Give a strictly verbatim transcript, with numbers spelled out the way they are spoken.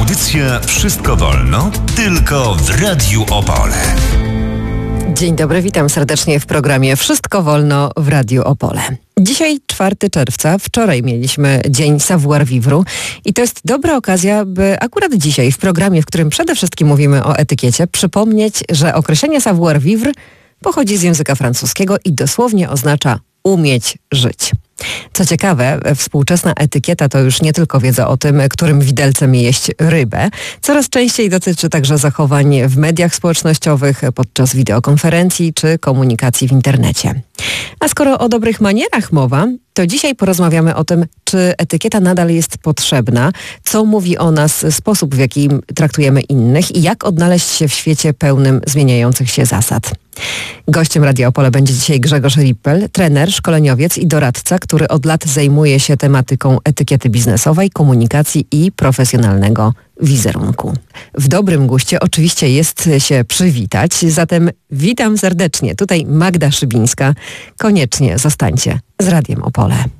Audycja Wszystko wolno, tylko w Radiu Opole. Dzień dobry, witam serdecznie w programie Wszystko wolno w Radiu Opole. Dzisiaj czwartego czerwca, wczoraj mieliśmy Dzień Savoir Vivre i to jest dobra okazja, by akurat dzisiaj w programie, w którym przede wszystkim mówimy o etykiecie, przypomnieć, że określenie Savoir Vivre pochodzi z języka francuskiego i dosłownie oznacza umieć żyć. Co ciekawe, współczesna etykieta to już nie tylko wiedza o tym, którym widelcem jeść rybę. Coraz częściej dotyczy także zachowań w mediach społecznościowych, podczas wideokonferencji czy komunikacji w internecie. A skoro o dobrych manierach mowa, to dzisiaj porozmawiamy o tym, czy etykieta nadal jest potrzebna, co mówi o nas sposób, w jaki traktujemy innych i jak odnaleźć się w świecie pełnym zmieniających się zasad. Gościem Radia Opole będzie dzisiaj Grzegorz Rippel, trener, szkoleniowiec i doradca, który od lat zajmuje się tematyką etykiety biznesowej, komunikacji i profesjonalnego wizerunku. W dobrym guście oczywiście jest się przywitać, zatem witam serdecznie. Tutaj Magda Szybińska. Koniecznie zostańcie z Radiem Opole.